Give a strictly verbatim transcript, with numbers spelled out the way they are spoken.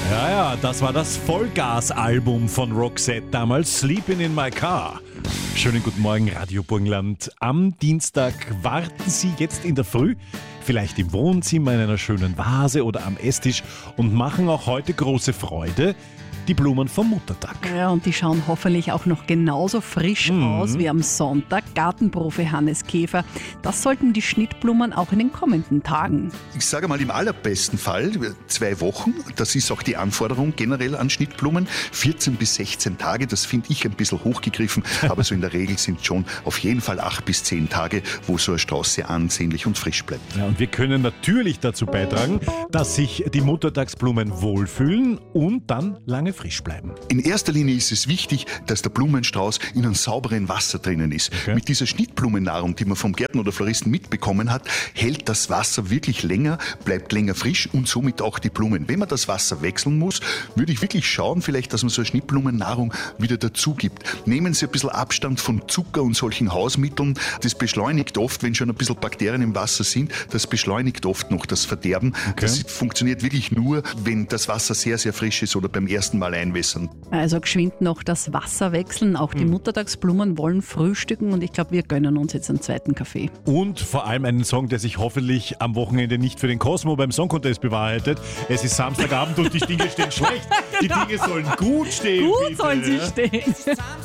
Ja, ja, das war das Vollgas-Album von Roxette, damals Sleeping in My Car. Schönen guten Morgen, Radio Burgenland. Am Dienstag warten Sie jetzt in der Früh, vielleicht im Wohnzimmer in einer schönen Vase oder am Esstisch und machen auch heute große Freude. Die Blumen vom Muttertag. Ja, und die schauen hoffentlich auch noch genauso frisch mhm. aus wie am Sonntag. Gartenprofi Hannes Käfer. Das sollten die Schnittblumen auch in den kommenden Tagen. Ich sage mal im allerbesten Fall zwei Wochen. Das ist auch die Anforderung generell an Schnittblumen. vierzehn bis sechzehn Tage, das finde ich ein bisschen hochgegriffen. Aber so in der Regel sind schon auf jeden Fall acht bis zehn Tage, wo so eine Strauß sehr ansehnlich und frisch bleibt. Ja, und wir können natürlich dazu beitragen, dass sich die Muttertagsblumen wohlfühlen und dann lange frisch bleiben. In erster Linie ist es wichtig, dass der Blumenstrauß in einem sauberen Wasser drinnen ist. Okay. Mit dieser Schnittblumennahrung, die man vom Gärtner oder Floristen mitbekommen hat, hält das Wasser wirklich länger, bleibt länger frisch und somit auch die Blumen. Wenn man das Wasser wechseln muss, würde ich wirklich schauen, vielleicht, dass man so eine Schnittblumennahrung wieder dazu gibt. Nehmen Sie ein bisschen Abstand von Zucker und solchen Hausmitteln. Das beschleunigt oft, wenn schon ein bisschen Bakterien im Wasser sind, das beschleunigt oft noch das Verderben. Okay. Das funktioniert wirklich nur, wenn das Wasser sehr, sehr frisch ist oder beim ersten Mal einwässern. Also geschwind noch das Wasser wechseln. Auch die hm. Muttertagsblumen wollen frühstücken und ich glaube, wir gönnen uns jetzt einen zweiten Kaffee. Und vor allem einen Song, der sich hoffentlich am Wochenende nicht für den Cosmo beim Song Contest bewahrheitet. Es ist Samstagabend und die Dinge stehen schlecht. Die genau. Dinge sollen gut stehen. Gut bitte. sollen sie stehen.